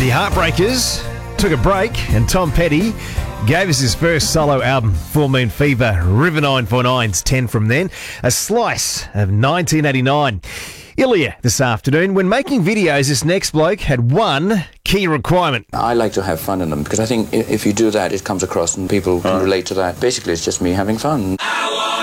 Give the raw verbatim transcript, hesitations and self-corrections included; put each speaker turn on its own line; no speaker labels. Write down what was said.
The Heartbreakers took a break, and Tom Petty gave us his first solo album, Full Moon Fever. River nine four nine's ten from then. A slice of nineteen eighty-nine. Ilya this afternoon. When making videos, this next bloke had one key requirement.
I like to have fun in them because I think if you do that, it comes across and people can relate to that. Basically, it's just me having fun.